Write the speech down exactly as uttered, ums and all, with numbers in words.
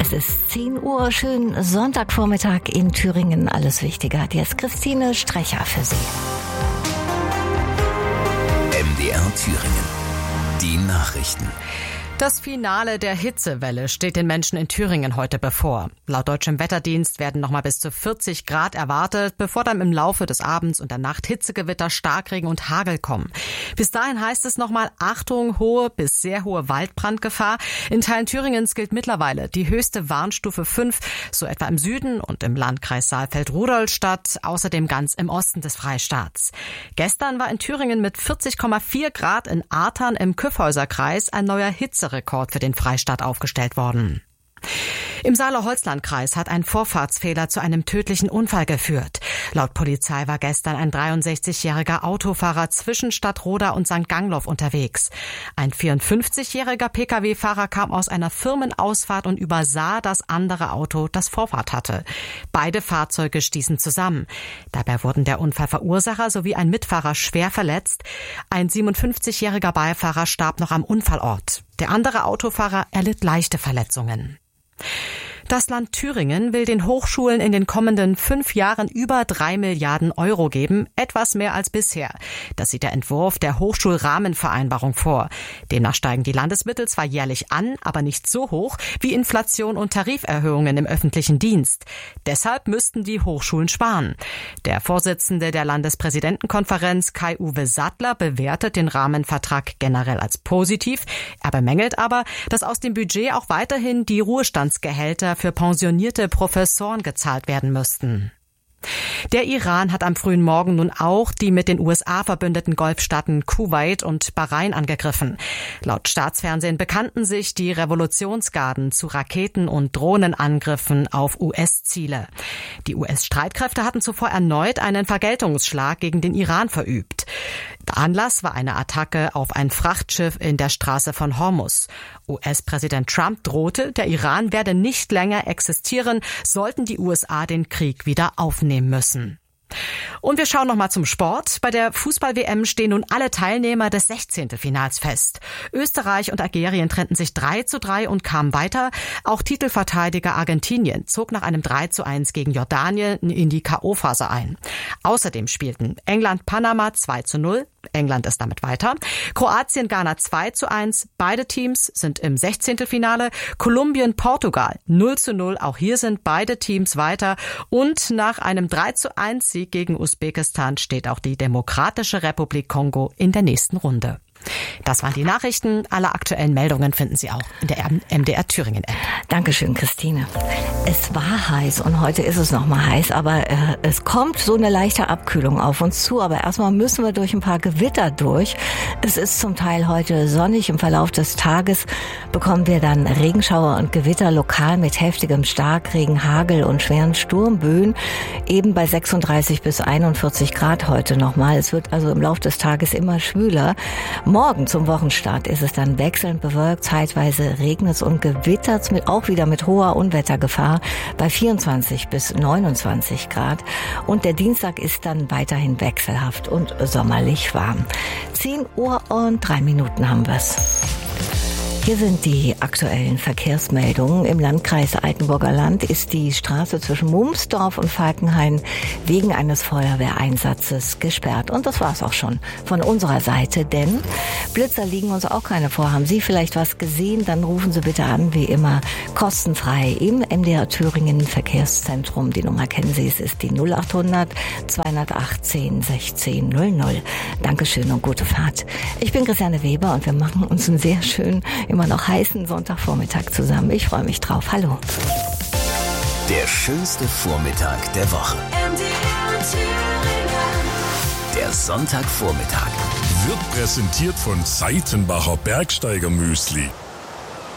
Es ist zehn Uhr, schönen Sonntagvormittag in Thüringen. Alles Wichtige hat jetzt Christine Strecher für Sie. M D R Thüringen. Die Nachrichten. Das Finale der Hitzewelle steht den Menschen in Thüringen heute bevor. Laut deutschem Wetterdienst werden noch mal bis zu vierzig Grad erwartet, bevor dann im Laufe des Abends und der Nacht Hitzegewitter, Starkregen und Hagel kommen. Bis dahin heißt es noch mal Achtung, hohe bis sehr hohe Waldbrandgefahr. In Teilen Thüringens gilt mittlerweile die höchste Warnstufe fünf, so etwa im Süden und im Landkreis Saalfeld-Rudolstadt, außerdem ganz im Osten des Freistaats. Gestern war in Thüringen mit vierzig Komma vier Grad in Artern im Kyffhäuserkreis ein neuer Hitze Rekord für den Freistaat aufgestellt worden. Im Saale-Holzland-Kreis hat ein Vorfahrtsfehler zu einem tödlichen Unfall geführt. Laut Polizei war gestern ein dreiundsechzigjähriger Autofahrer zwischen Stadtroda und Sankt Gangloff unterwegs. Ein vierundfünfzigjähriger Pkw-Fahrer kam aus einer Firmenausfahrt und übersah das andere Auto, das Vorfahrt hatte. Beide Fahrzeuge stießen zusammen. Dabei wurden der Unfallverursacher sowie ein Mitfahrer schwer verletzt. Ein siebenundfünfzigjähriger Beifahrer starb noch am Unfallort. Der andere Autofahrer erlitt leichte Verletzungen. Das Land Thüringen will den Hochschulen in den kommenden fünf Jahren über drei Milliarden Euro geben, etwas mehr als bisher. Das sieht der Entwurf der Hochschulrahmenvereinbarung vor. Demnach steigen die Landesmittel zwar jährlich an, aber nicht so hoch wie Inflation und Tariferhöhungen im öffentlichen Dienst. Deshalb müssten die Hochschulen sparen. Der Vorsitzende der Landespräsidentenkonferenz, Kai-Uwe Sattler, bewertet den Rahmenvertrag generell als positiv. Er bemängelt aber, dass aus dem Budget auch weiterhin die Ruhestandsgehälter für pensionierte Professoren gezahlt werden müssten. Der Iran hat am frühen Morgen nun auch die mit den U S A verbündeten Golfstaaten Kuwait und Bahrain angegriffen. Laut Staatsfernsehen bekannten sich die Revolutionsgarden zu Raketen- und Drohnenangriffen auf U S-Ziele. Die U S-Streitkräfte hatten zuvor erneut einen Vergeltungsschlag gegen den Iran verübt. Der Anlass war eine Attacke auf ein Frachtschiff in der Straße von Hormuz. U S-Präsident Trump drohte, der Iran werde nicht länger existieren, sollten die U S A den Krieg wieder aufnehmen müssen. Und wir schauen noch mal zum Sport. Bei der Fußball-W M stehen nun alle Teilnehmer des Sechzehntelfinals fest. Österreich und Algerien trennten sich drei zu drei und kamen weiter. Auch Titelverteidiger Argentinien zog nach einem drei zu eins gegen Jordanien in die K O-Phase ein. Außerdem spielten England-Panama zwei zu null. England ist damit weiter. Kroatien-Ghana zwei zu eins. Beide Teams sind im Sechzehntelfinale. Kolumbien-Portugal null zu null. Auch hier sind beide Teams weiter. Und nach einem drei zu eins Sieg gegen Usbekistan steht auch die Demokratische Republik Kongo in der nächsten Runde. Das waren die Nachrichten. Alle aktuellen Meldungen finden Sie auch in der M D R Thüringen App. Dankeschön, Christine. Es war heiß und heute ist es noch mal heiß, aber äh, es kommt so eine leichte Abkühlung auf uns zu. Aber erstmal müssen wir durch ein paar Gewitter durch. Es ist zum Teil heute sonnig. Im Verlauf des Tages bekommen wir dann Regenschauer und Gewitter lokal mit heftigem Starkregen, Hagel und schweren Sturmböen. Eben bei sechsunddreißig bis einundvierzig Grad heute nochmal. Es wird also im Laufe des Tages immer schwüler. Morgen zum Wochenstart ist es dann wechselnd bewölkt, zeitweise regnet es und gewittert es, auch wieder mit hoher Unwettergefahr bei vierundzwanzig bis neunundzwanzig Grad. Und der Dienstag ist dann weiterhin wechselhaft und sommerlich warm. zehn Uhr und drei Minuten haben wir's. Hier sind die aktuellen Verkehrsmeldungen. Im Landkreis Altenburger Land ist die Straße zwischen Mumsdorf und Falkenhain wegen eines Feuerwehreinsatzes gesperrt. Und das war's auch schon von unserer Seite, denn Blitzer liegen uns auch keine vor. Haben Sie vielleicht was gesehen? Dann rufen Sie bitte an, wie immer, kostenfrei im M D R Thüringen Verkehrszentrum. Die Nummer kennen Sie, es ist die null achthundert zweihundertachtzehn sechzehn null null. Dankeschön und gute Fahrt. Ich bin Christiane Weber und wir machen uns einen sehr schönen, immer noch heißen Sonntagvormittag zusammen. Ich freue mich drauf. Hallo. Der schönste Vormittag der Woche. M D R Thüringen. Der Sonntagvormittag wird präsentiert von Seitenbacher Bergsteigermüsli.